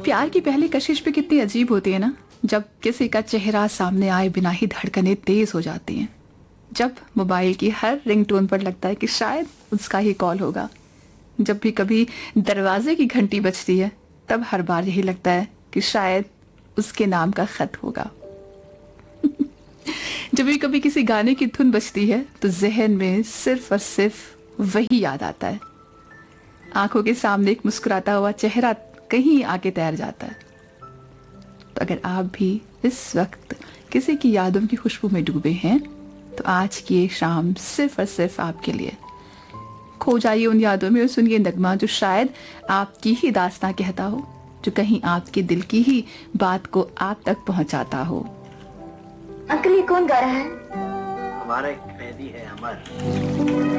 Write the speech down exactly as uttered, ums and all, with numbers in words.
प्यार की पहली कशिश भी कितनी अजीब होती है ना, जब किसी का चेहरा सामने आए बिना ही धड़कनें तेज हो जाती हैं, जब मोबाइल की हर रिंगटोन पर लगता है कि शायद उसका ही कॉल होगा, जब भी कभी दरवाजे की घंटी बजती है तब हर बार यही लगता है कि शायद उसके नाम का खत होगा। जब भी कभी किसी गाने की धुन बजती है तो जहन में सिर्फ और सिर्फ वही याद आता है। आंखों के सामने एक मुस्कुराता हुआ चेहरा कहीं आके तैर जाता है। तो अगर आप भी इस वक्त किसी की यादों की खुशबू में डूबे हैं तो आज की ये शाम सिर्फ और सिर्फ आपके लिए। खो जाइए उन यादों में और सुनिए नगमा जो शायद आपकी ही दास्तां कहता हो, जो कहीं आपके दिल की ही बात को आप तक पहुंचाता हो। अंकल ये कौन गा रहा है? हमारा एक कैदी है अमर।